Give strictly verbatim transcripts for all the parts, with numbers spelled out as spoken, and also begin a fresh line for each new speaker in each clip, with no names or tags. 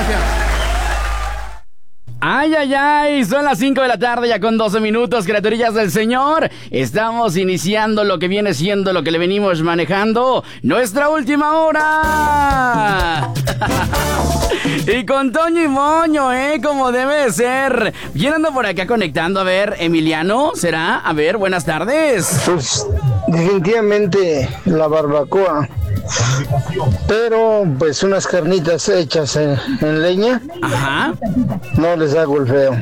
Gracias.
Ay, ay, ay, son las cinco de la tarde ya con doce minutos, criaturillas del Señor. Estamos iniciando lo que viene siendo lo que le venimos manejando, nuestra última hora. Y con Toño y Moño, ¿eh? Como debe de ser. Bien, ando por acá conectando, a ver, Emiliano, ¿será? A ver, buenas tardes.
Pues definitivamente la barbacoa. Pero pues unas carnitas hechas en, en leña.
Ajá.
No les hago el feo.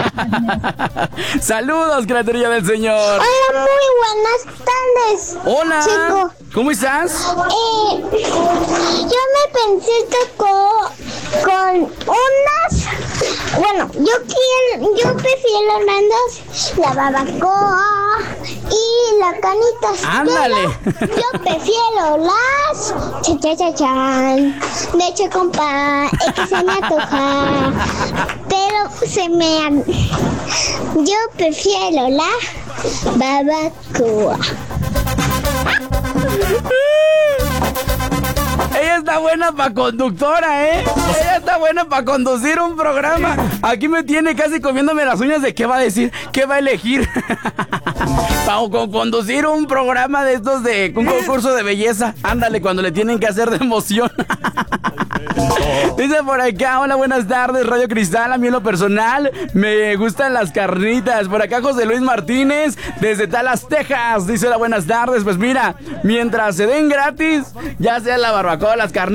Saludos, criaturilla del Señor.
Hola, muy buenas tardes.
Hola.
Chico.
¿Cómo estás?
Eh, yo me pensé que con, con unas... Bueno, yo quiero, yo prefiero las la barbacoa y las canitas.
Ándale.
Yo prefiero las cha cha cha chan, leche con pan, es que se me antoja. Pero se me yo prefiero la barbacoa.
Ella está buena para conductora, ¿eh? Ella está buena para conducir un programa. Aquí me tiene casi comiéndome las uñas de qué va a decir, qué va a elegir. Para con conducir un programa de estos de un concurso de belleza. Ándale, cuando le tienen que hacer de emoción. Dice por acá, hola, buenas tardes, Radio Cristal. A mí en lo personal me gustan las carnitas. Por acá José Luis Martínez, desde Dallas, Texas. Dice, hola, buenas tardes. Pues mira, mientras se den gratis, ya sea la barbacoa, las carnitas.